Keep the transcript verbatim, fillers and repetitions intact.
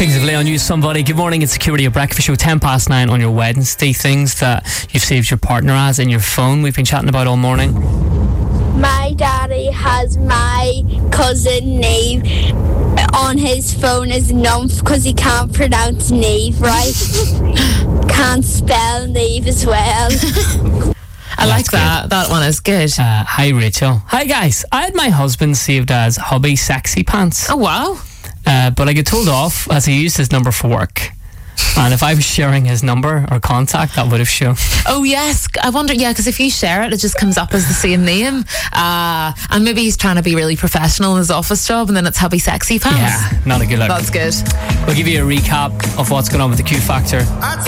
Kings of Leon, You Somebody. Good morning, it's Security, a breakfast show, ten past nine on your Wednesday. Things that you've saved your partner as in your phone, we've been chatting about all morning. My daddy has my cousin Neve on his phone as Numph because he can't pronounce Neve right. Can't spell Neve as well. I like that. That one is good. Uh, hi, Rachel. Hi, guys. I had my husband saved as hubby sexy pants. Oh, wow. Uh, but I got told off as he used his number for work. And if I was sharing his number or contact, that would have shown. Oh, yes. I wonder, yeah, because if you share it, it just comes up as the same name. Uh, and maybe he's trying to be really professional in his office job, and then it's hubby sexy pants. Yeah, not a good look. That's good. We'll give you a recap of what's going on with the Q Factor.